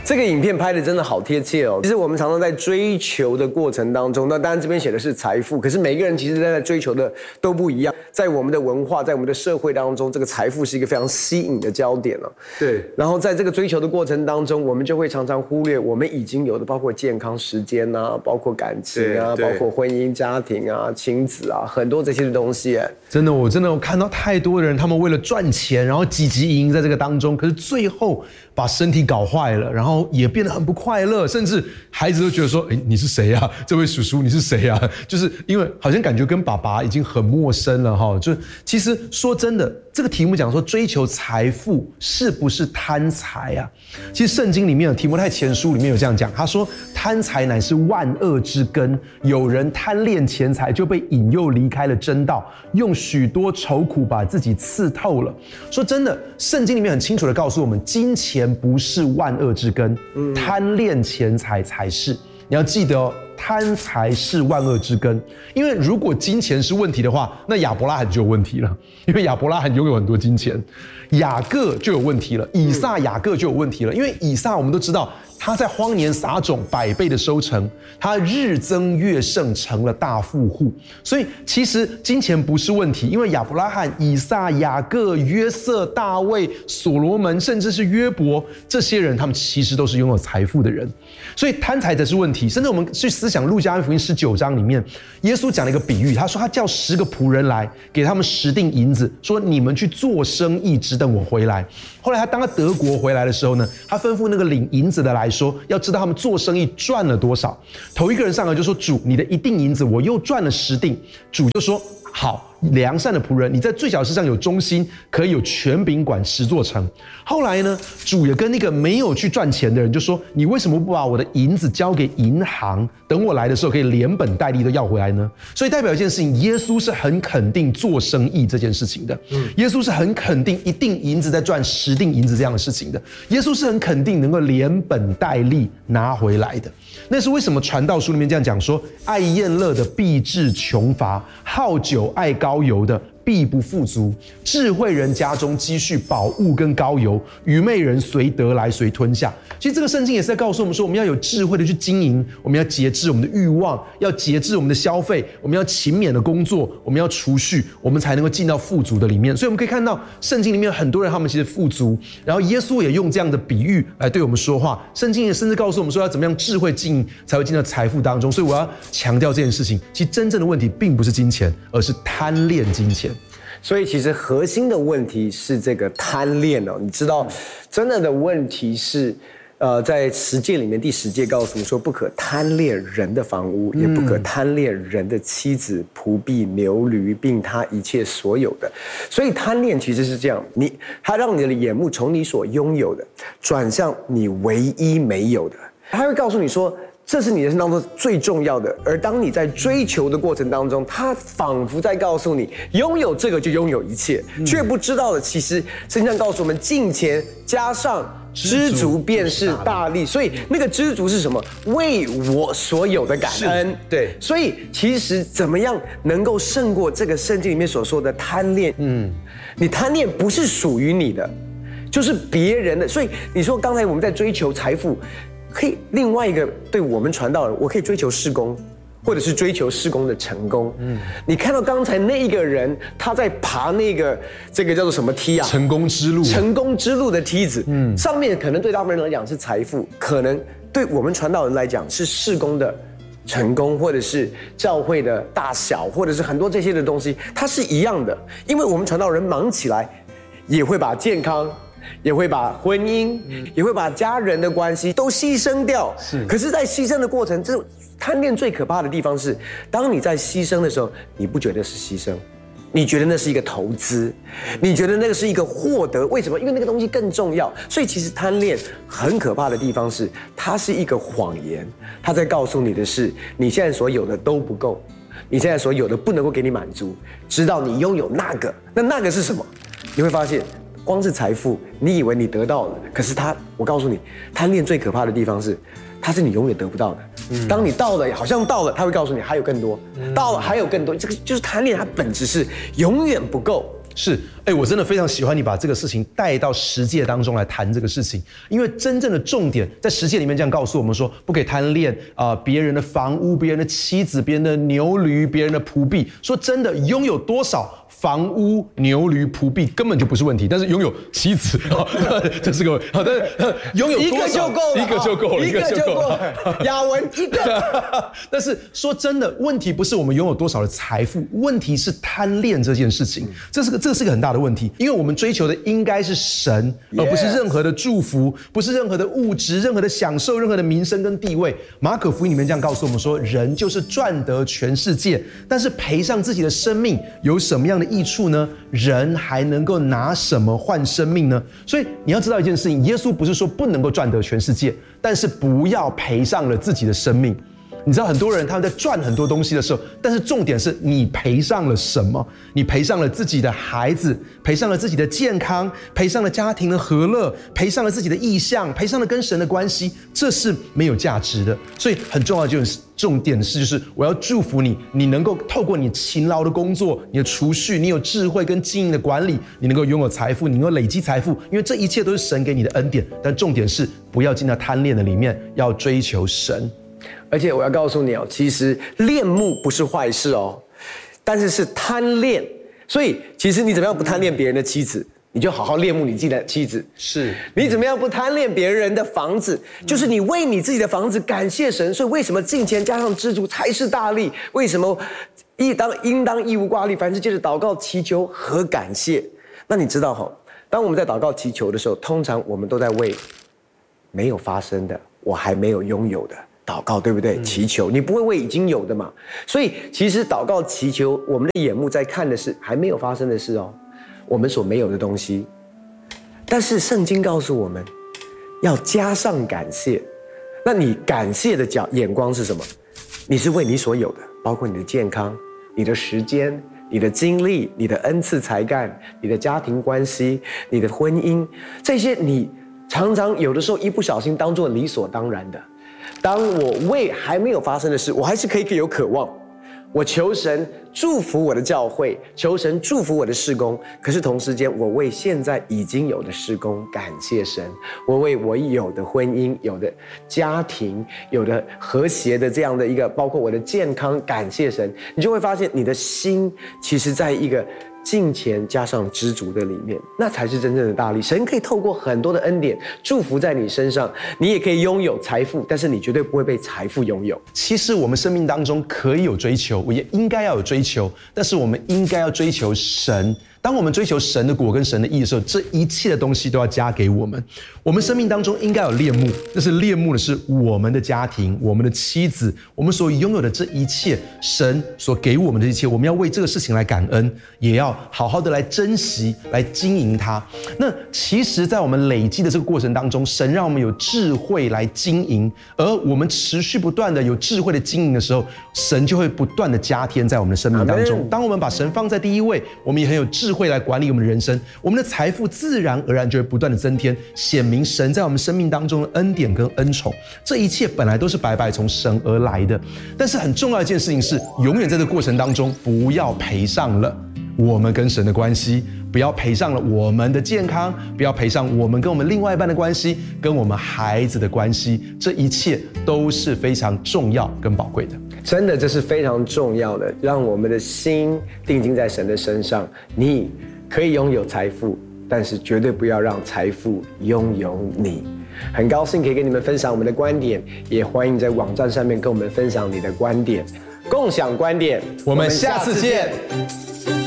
这个影片拍的真的好贴切哦。其实我们常常在追求的过程当中，那当然这边写的是财富，可是每个人其实在追求的都不一样。在我们的文化，在我们的社会当中，这个财富是一个非常吸引的焦点哦。 对。 然后在这个追求的过程当中，我们就会常常忽略我们已经有的，包括健康、时间啊，包括感情啊，包括婚姻、家庭啊、亲子啊，很多这些的东西。 真的，我看到太多的人，他们为了赚钱，然后汲汲营营在这个当中，可是最后把身体搞坏了，然后也变得很不快乐，甚至孩子都觉得说：“哎，你是谁啊？这位叔叔你是谁啊？”就是因为好像感觉跟爸爸已经很陌生了哈。就其实说真的，这个题目讲说追求财富是不是贪财啊？其实圣经里面的提摩太前书里面有这样讲，他说：“贪财乃是万恶之根，有人贪恋钱财，就被引诱离开了真道，用许多愁苦把自己刺透了。”说真的，圣经里面很清楚的告诉我们，金钱不是万恶之根，贪恋钱财才是。你要记得哦，贪财是万恶之根。因为如果金钱是问题的话，那亚伯拉罕就有问题了，因为亚伯拉罕拥有很多金钱。雅各就有问题了，以撒、雅各就有问题了。因为以撒我们都知道，他在荒年撒种100倍的收成，他日增月盛，成了大富户。所以其实金钱不是问题，因为亚伯拉罕、以撒、雅各、约瑟、大卫、所罗门，甚至是约伯，这些人他们其实都是拥有财富的人。所以贪财才是问题。甚至我们去思想路加福音19章里面，耶稣讲了一个比喻，他说他叫10个仆人来，给他们10锭银子，说你们去做生意，只等我回来。后来当他德国回来的时候呢，他吩咐那个领银子的来说，要知道他们做生意赚了多少。头一个人上来就说：“主，你的1锭银子，我又赚了10锭。”主就说：“好，良善的仆人，你在最小事上有忠心，可以有权柄管10座城。”后来呢，主也跟那个没有去赚钱的人就说：“你为什么不把我的银子交给银行，等我来的时候可以连本带利都要回来呢？”所以代表一件事情，耶稣是很肯定做生意这件事情的。耶稣是很肯定1锭银子在赚10锭银子这样的事情的。耶稣是很肯定能够连本带利拿回来的。那是为什么传道书里面这样讲说：“爱宴乐的必致穷乏，好酒爱膏油的必不富足。智慧人家中积蓄宝物跟膏油，愚昧人随得来随吞下。”其实这个圣经也是在告诉我们说，我们要有智慧的去经营，我们要节制我们的欲望，要节制我们的消费，我们要勤勉的工作，我们要储蓄，我们才能够进到富足的里面。所以我们可以看到圣经里面很多人他们其实富足，然后耶稣也用这样的比喻来对我们说话。圣经也甚至告诉我们说要怎么样智慧经营才会进到财富当中。所以我要强调这件事情，其实真正的问题并不是金钱，而是贪恋金钱。 所以其实核心的问题是这个贪恋哦，你知道，真正的问题是，在10诫里面第10诫告诉你说，不可贪恋人的房屋，也不可贪恋人的妻子、仆婢、牛驴，并他一切所有的。所以贪恋其实是这样，它让你的眼目从你所拥有的转向你唯一没有的，它会告诉你说，这是你人生当中最重要的。而当你在追求的过程当中，它仿佛在告诉你，拥有这个就拥有一切，却不知道的，其实圣经上告诉我们，敬虔加上知足便是大利。所以那个知足是什么？为我所有的感恩。 对， 所以其实怎么样能够胜过这个圣经里面所说的贪恋？你贪恋不是属于你的，就是别人的。所以你说刚才我们在追求财富，可以另外一个对我们传道人，我可以追求事工，或者是追求事工的成功。你看到刚才那一个人，他在爬这个叫做什么梯啊？ 成功之路。成功之路的梯子。上面可能对大部分人来讲是财富，可能对我们传道人来讲是事工的成功，或者是教会的大小，或者是很多这些的东西，它是一样的。因为我们传道人忙起来，也会把健康，也会把婚姻，也会把家人的关系都牺牲掉。可是在牺牲的过程，这贪恋最可怕的地方是，当你在牺牲的时候，你不觉得是牺牲，你觉得那是一个投资，你觉得那个是一个获得。为什么？因为那个东西更重要。所以其实贪恋很可怕的地方是，它是一个谎言，它在告诉你的是，你现在所有的都不够，你现在所有的不能够给你满足，直到你拥有那个。那个是什么？你会发现，光是财富，你以为你得到了，可是我告诉你，贪恋最可怕的地方是，它是你永远得不到的。当你到了，好像到了，它会告诉你还有更多，到了还有更多。这个就是贪恋，它本质是永远不够。 是，我真的非常喜欢你把这个事情带到十诫当中来谈这个事情，因为真正的重点在十诫里面这样告诉我们说，不可以贪恋别人的房屋、别人的妻子、别人的牛驴、别人的仆婢。说真的，拥有多少房屋、牛驴、仆婢根本就不是问题，但是拥有妻子这是个好的，拥有多少一个就够了， 一个就够了。 雅文一个。 但是说真的，问题不是我们拥有多少的财富，问题是贪恋这件事情，这是个很大的问题，因为我们追求的应该是神，而不是任何的祝福，不是任何的物质、任何的享受、任何的名声跟地位。马可福音里面这样告诉我们说，人就是赚得全世界，但是赔上自己的生命，有什么样的益处呢？人还能够拿什么换生命呢？所以你要知道一件事情，耶稣不是说不能够赚得全世界，但是不要赔上了自己的生命。你知道很多人他们在赚很多东西的时候，但是重点是你赔上了什么？你赔上了自己的孩子，赔上了自己的健康，赔上了家庭的和乐，赔上了自己的意向，赔上了跟神的关系，这是没有价值的。所以很重要就是重点是，就是我要祝福你，你能够透过你勤劳的工作，你的储蓄，你有智慧跟经营的管理，你能够拥有财富，你能够累积财富，因为这一切都是神给你的恩典。但重点是不要进到贪恋的里面，要追求神。 而且我要告诉你哦，其实恋慕不是坏事哦，但是贪恋。所以其实你怎么样不贪恋别人的妻子，你就好好恋慕你自己的妻子。是，你怎么样不贪恋别人的房子，就是你为你自己的房子感谢神。所以为什么敬虔加上知足才是大利？为什么应当一无挂虑，凡事借着祷告祈求和感谢？那你知道哈，当我们在祷告祈求的时候，通常我们都在为没有发生的，我还没有拥有的祷告，对不对？祈求，你不会为已经有的嘛？所以其实祷告祈求，我们的眼目在看的是还没有发生的事哦，我们所没有的东西。但是圣经告诉我们，要加上感谢。那你感谢的眼光是什么？你是为你所有的，包括你的健康、你的时间、你的精力、你的恩赐才干、你的家庭关系、你的婚姻，这些你常常有的时候一不小心当作理所当然的。当我为还没有发生的事，我还是可以有渴望。我求神祝福我的教会，求神祝福我的事工，可是同时间我为现在已经有的事工感谢神，我为我有的婚姻、有的家庭、有的和谐的这样的一个，包括我的健康感谢神。你就会发现你的心其实在一个敬虔加上知足的里面，那才是真正的大利。神可以透过很多的恩典祝福在你身上，你也可以拥有财富，但是你绝对不会被财富拥有。 其实我们生命当中可以有追求，我也应该要有追求，但是我们应该要追求神。当我们追求神的果跟神的义的时候，这一切的东西都要加给我们。我们生命当中应该有恋慕，那是恋慕的是我们的家庭、我们的妻子，我们所拥有的这一切，神所给我们的一切，我们要为这个事情来感恩，也要好好的来珍惜、来经营它。那其实在我们累积的这个过程当中，神让我们有智慧来经营，而我们持续不断的有智慧的经营的时候，神就会不断的加添在我们的生命当中。当我们把神放在第一位，我们也很有智慧来管理我们的人生，我们的财富自然而然就会不断的增添，显明神在我们生命当中的恩典跟恩宠。这一切本来都是白白从神而来的，但是很重要的一件事情是，永远在这个过程当中不要赔上了我们跟神的关系，不要赔上了我们的健康，不要赔上我们跟我们另外一半的关系，跟我们孩子的关系，这一切都是非常重要跟宝贵的。 真的，这是非常重要的，让我们的心定睛在神的身上。你可以拥有财富，但是绝对不要让财富拥有你。很高兴可以跟你们分享我们的观点，也欢迎在网站上面跟我们分享你的观点，共享观点。 我们下次见。